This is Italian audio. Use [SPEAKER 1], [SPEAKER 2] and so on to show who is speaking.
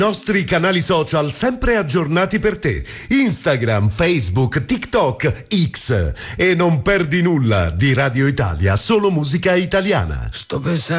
[SPEAKER 1] Nostri canali social sempre aggiornati per te. Instagram, Facebook, TikTok, X. E non perdi nulla di Radio Italia, solo musica italiana.
[SPEAKER 2] Sto pensando